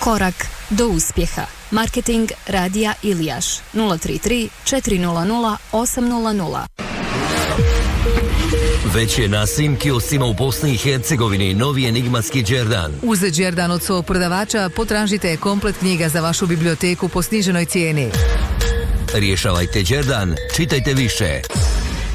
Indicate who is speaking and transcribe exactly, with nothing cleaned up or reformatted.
Speaker 1: Korak do uspjeha. Marketing Radija Ilijaš nula tri tri četiri nula nula osam nula nula.
Speaker 2: Već je na svim kioscima u Bosni i Hercegovini novi enigmatski Đerdan.
Speaker 3: Uz Đerdan od svog prodavača potražite komplet knjiga za vašu biblioteku po sniženoj cijeni.
Speaker 2: Rješavajte Đerdan, čitajte više.